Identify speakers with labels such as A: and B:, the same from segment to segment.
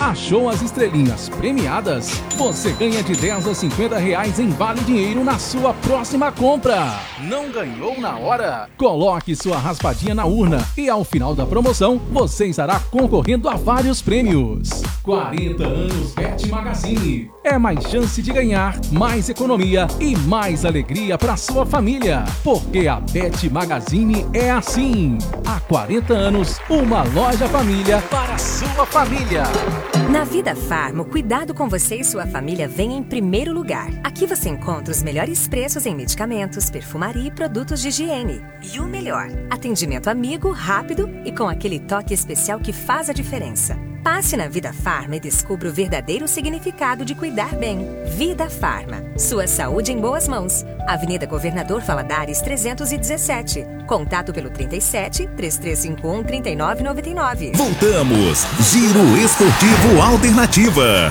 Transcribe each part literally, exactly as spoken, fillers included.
A: Achou as estrelinhas premiadas? Você ganha de dez a cinquenta reais em vale dinheiro na sua próxima compra. Não ganhou na hora? Coloque sua raspadinha na urna e ao final da promoção você estará concorrendo a vários prêmios. quarenta anos Bet Magazine. É mais chance de ganhar, mais economia e mais alegria para sua família. Porque a Bet Magazine é assim. Há quarenta anos, uma loja família para a sua família.
B: Na Vida Farma, o cuidado com você e sua família vem em primeiro lugar. Aqui você encontra os melhores preços em medicamentos, perfumaria e produtos de higiene. E o melhor, atendimento amigo, rápido e com aquele toque especial que faz a diferença. Passe na Vida Farma e descubra o verdadeiro significado de cuidar bem. Vida Farma. Sua saúde em boas mãos. Avenida Governador Valadares trezentos e dezessete. Contato pelo trinta e sete, três três cinco um, trinta e nove noventa e nove.
C: Voltamos. Giro Esportivo Alternativa.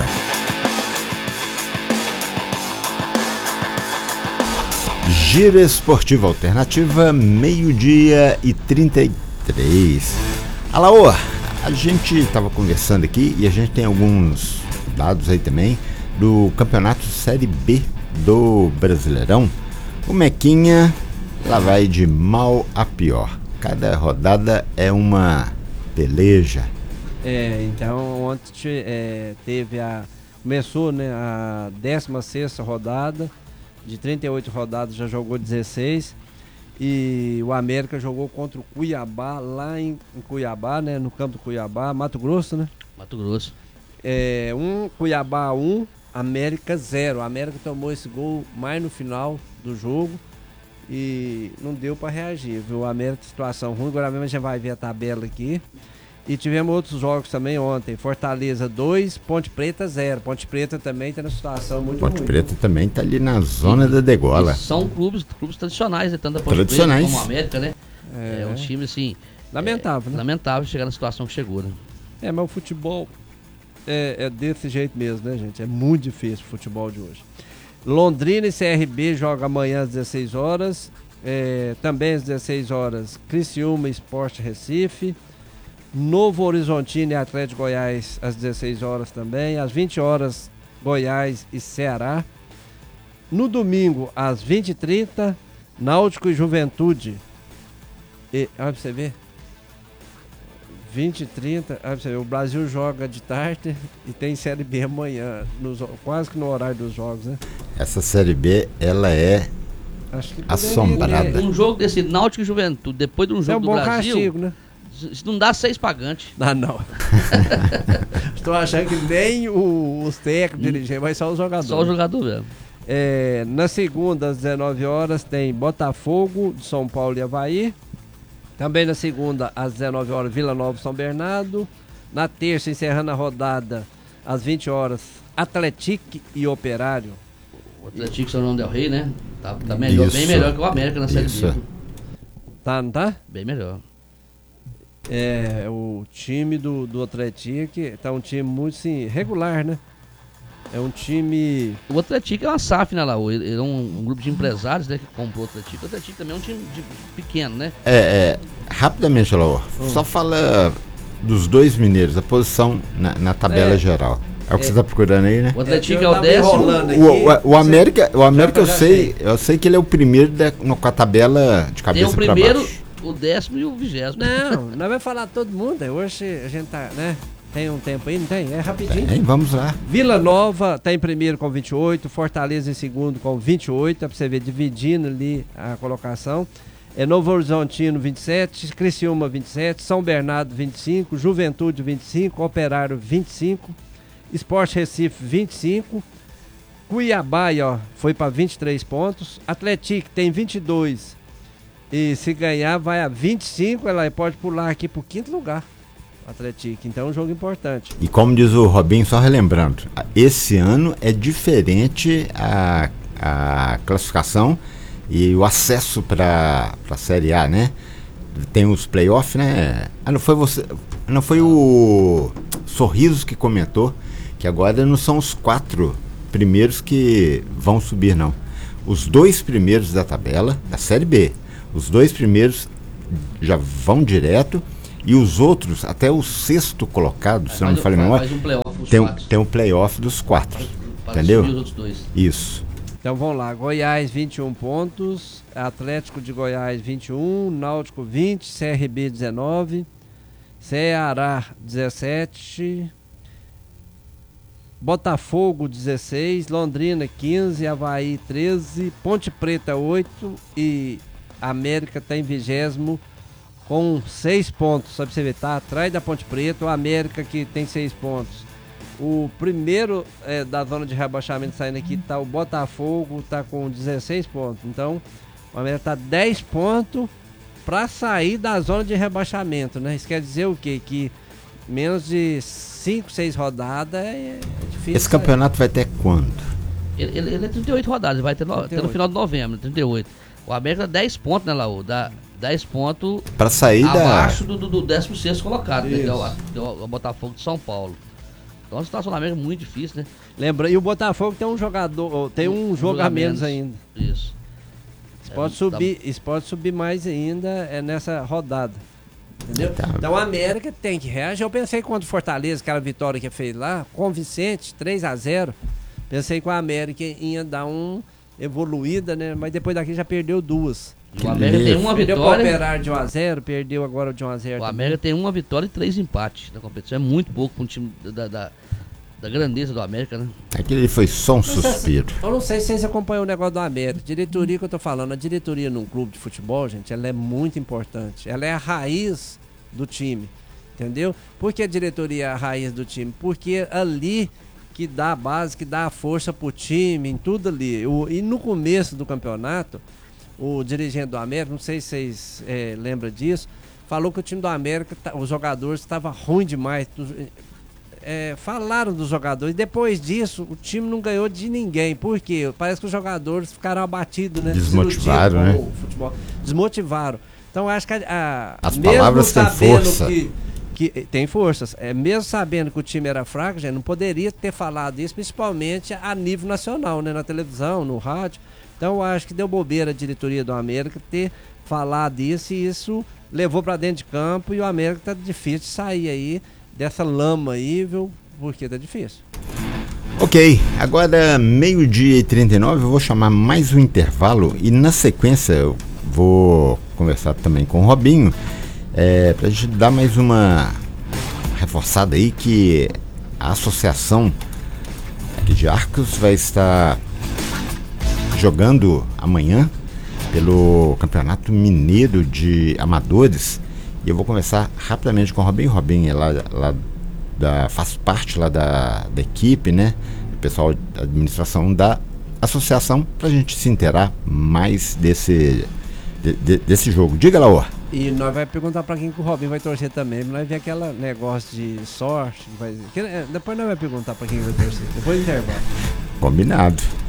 D: Giro Esportivo Alternativa, meio-dia e trinta e três. Alaô, a gente estava conversando aqui e a gente tem alguns dados aí também do Campeonato Série B do Brasileirão. O Mequinha lá vai de mal a pior. Cada rodada é uma peleja.
E: É, então ontem é, teve a... Começou, né, a décima sexta rodada. De trinta e oito rodadas já jogou dezesseis. E o América jogou contra o Cuiabá, lá em, em Cuiabá, né? No campo do Cuiabá, Mato Grosso, né?
F: Mato Grosso.
E: É, um Cuiabá um, América zero. A América tomou esse gol mais no final do jogo e não deu para reagir, viu? O América, situação ruim, agora mesmo a gente vai ver a tabela aqui. E tivemos outros jogos também ontem. Fortaleza dois, Ponte Preta zero. Ponte Preta também está na situação muito
D: Ponte
E: ruim.
D: Ponte Preta também está ali na zona e, da degola.
F: São clubes, clubes tradicionais, né? Tanto a Ponte
D: tradicionais.
F: Preta como a América, né? É, é um time assim...
E: Lamentável,
F: é,
E: né?
F: Lamentável chegar na situação que chegou, né?
E: É, mas o futebol é, é desse jeito mesmo, né, gente? É muito difícil o futebol de hoje. Londrina e C R B joga amanhã às dezesseis horas. É, também às dezesseis horas, Criciúma e Sport Recife. Novo Horizontino e Atlético Goiás às dezesseis horas também. Às vinte horas, Goiás e Ceará. No domingo, às vinte e trinta, Náutico e Juventude. E, olha pra você ver. vinte e trinta, olha pra você ver, o Brasil joga de tarde e tem Série B amanhã, nos, quase que no horário dos jogos, né?
D: Essa Série B, ela é
E: Acho que
D: assombrada.
F: Um jogo desse Náutico e Juventude, depois de um jogo
E: é um
F: do
E: bom
F: Brasil...
E: castigo, né?
F: Isso não dá seis pagantes.
E: Ah, não. Estou achando que nem o, os técnicos, dirigentes, mas só os jogadores.
F: Só o jogador mesmo.
E: É, na segunda, às dezenove horas, tem Botafogo, de São Paulo e Avaí. Também na segunda, às dezenove horas, Vila Nova e São Bernardo. Na terça, encerrando a rodada, às vinte horas, Atlético e Operário.
F: O Atlético São João del Rei, né? Tá, tá melhor, bem melhor que o América na Série B.
E: Tá, não tá?
F: Bem melhor.
E: É, o time do, do Atlético tá um time muito, assim, regular, né? É um time...
F: O Atlético é uma S A F, né, Laú? Ele é um, um grupo de empresários, né, que comprou o Atlético. O Atlético também é um time de, pequeno, né?
D: É, é rapidamente, Laú, hum. só fala dos dois mineiros, a posição na, na tabela é, geral. É o que é, você tá procurando aí, né?
F: O Atlético é, é o décimo.
D: O, o, o América, o América eu sei, eu sei que ele é o primeiro de, no, com a tabela de cabeça para baixo.
F: Tem o primeiro, o décimo e o vigésimo.
E: Não, nós vamos falar todo mundo. Hoje a gente tá, né? Tem um tempo aí, não tem? É rapidinho.
D: Tem, vamos lá.
E: Vila Nova tá em primeiro com vinte e oito, Fortaleza em segundo com vinte e oito, é pra você ver, dividindo ali a colocação. É Novo Horizontino vinte e sete, Criciúma vinte e sete, São Bernardo vinte e cinco, Juventude vinte e cinco, Operário vinte e cinco, Sport Recife vinte e cinco, Cuiabá, ó, foi para vinte e três pontos, Atlético tem vinte e dois e se ganhar vai a vinte e cinco, ela pode pular aqui pro quinto lugar. Atlético, então é um jogo importante.
D: E como diz o Robinho, só relembrando, esse ano é diferente a, a classificação e o acesso para a Série A, né? Tem os playoffs, né? Ah, não foi você, não foi o Sorrisos que comentou que agora não são os quatro primeiros que vão subir, não. Os dois primeiros da tabela, da Série B, os dois primeiros já vão direto. E os outros, até o sexto colocado, se eu não me falei memória,
F: faz um playoff pros
D: tem,
F: quatro.
D: tem um playoff dos quatro.
F: Para
D: Entendeu?
F: subir os outros dois.
D: Isso.
E: Então vamos lá, Goiás vinte e um pontos, Atlético de Goiás vinte e um, Náutico vinte, C R B dezenove, Ceará dezessete, Botafogo dezesseis, Londrina quinze, Avaí treze, Ponte Preta oito e América está em vigésimo com seis pontos, só pra você ver, tá atrás da Ponte Preta, o América que tem seis pontos. O primeiro é, da zona de rebaixamento saindo aqui tá o Botafogo, tá com dezesseis pontos. Então, o América tá dez pontos para sair da zona de rebaixamento, né? Isso quer dizer o quê? Que menos de cinco, seis rodadas é, é difícil.
D: Esse campeonato vai ter quando?
F: Ele, ele, ele é trinta e oito rodadas, vai ter no, até no final de novembro, trinta e oito. O América dá dez pontos, né, Laú? Dá dez pontos
D: para sair
F: abaixo
D: da...
F: do, do, do décimo sexto colocado, né? Que é o, que é o Botafogo de São Paulo. Então a situação do América é muito difícil, né?
E: Lembra, e o Botafogo tem um jogador, tem um, um jogo a menos, menos ainda.
F: Isso.
E: Isso é, pode subir, tá... isso pode subir mais ainda é nessa rodada. Entendeu? Tá. Então a América tem que reagir. Eu pensei contra o Fortaleza, aquela vitória que fez lá, com o Vicente, três a zero. Pensei que a América ia dar um evoluída, né? Mas depois daqui já perdeu duas.
F: O América tem uma
E: perdeu
F: vitória.
E: Perdeu para o Operário de um a zero, perdeu agora o de um a zero.
F: O América tem uma vitória e três empates na competição. É muito pouco para um time da, da, da grandeza do América, né?
D: Aquele foi só um suspiro.
E: Eu não sei se vocês acompanham o negócio do América. Diretoria que eu tô falando, a diretoria num clube de futebol, gente, ela é muito importante. Ela é a raiz do time, entendeu? Por que a diretoria é a raiz do time? Porque ali que dá a base, que dá a força pro time, em tudo ali. O, e no começo do campeonato, o dirigente do América, não sei se vocês é, lembram disso, falou que o time do América, os jogadores estavam ruim demais. É, falaram dos jogadores. Depois disso, o time não ganhou de ninguém. Por quê? Parece que os jogadores ficaram abatidos, né?
D: Desmotivaram, né?
E: O futebol. Desmotivaram. Então, acho que a, a,
D: as palavras têm força.
E: Que, que tem forças. É, mesmo sabendo que o time era fraco, já não poderia ter falado isso, principalmente a nível nacional, né? Na televisão, no rádio. Então, eu acho que deu bobeira a diretoria do América ter falado isso, e isso levou para dentro de campo, e o América tá difícil de sair aí dessa lama aí, viu? Porque tá difícil.
D: Ok, agora meio-dia e trinta e nove, eu vou chamar mais um intervalo e na sequência eu vou conversar também com o Robinho, é, pra gente dar mais uma reforçada aí que a associação aqui de Arcos vai estar jogando amanhã pelo Campeonato Mineiro de Amadores, e eu vou conversar rapidamente com o Robinho. Robinho é lá, lá da, faz parte lá da, da equipe, né? O pessoal da administração da associação, pra gente se inteirar mais desse, de, de, desse jogo. Diga lá, ó.
E: E nós vamos perguntar pra quem que o Robinho vai torcer também. Nós ver aquele negócio de sorte. Vai, que, depois nós vamos perguntar pra quem vai torcer. Depois do intervalo.
D: Combinado.